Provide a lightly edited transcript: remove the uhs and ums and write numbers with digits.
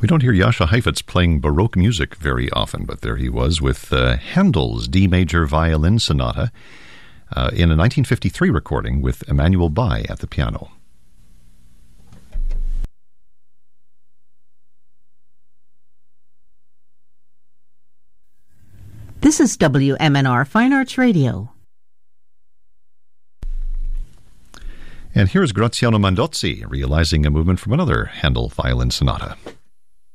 We don't hear Jascha Heifetz playing Baroque music very often, but there he was with Handel's D Major Violin Sonata in a 1953 recording with Emanuel Bai at the piano. This is WMNR Fine Arts Radio. And here's Graziano Mandozzi realizing a movement from another Handel violin sonata.